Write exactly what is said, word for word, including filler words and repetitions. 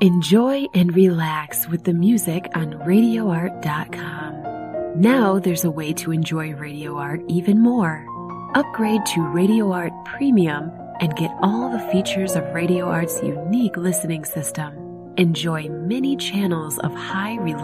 Enjoy and relax with the music on radio art dot com. Now there's a way to enjoy Radio Art even more. Upgrade to Radio Art Premium and get all the features of Radio Art's unique listening system. Enjoy many channels of high reliability